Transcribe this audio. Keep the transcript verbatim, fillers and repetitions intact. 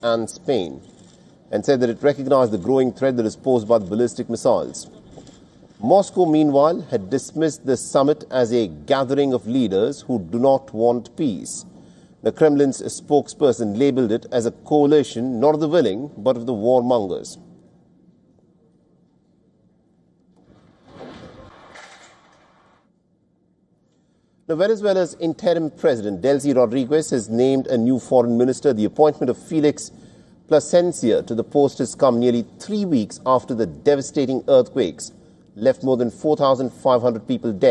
and Spain, and said that it recognized the growing threat that is posed by the ballistic missiles. Moscow, meanwhile, had dismissed the summit as a gathering of leaders who do not want peace. The Kremlin's spokesperson labeled it as a coalition not of the willing but of the warmongers. Now, Venezuela's interim president, Delcy Rodriguez, has named a new foreign minister. The appointment of Felix Plasencia to the post has come nearly three weeks after the devastating earthquakes left more than four thousand five hundred people dead.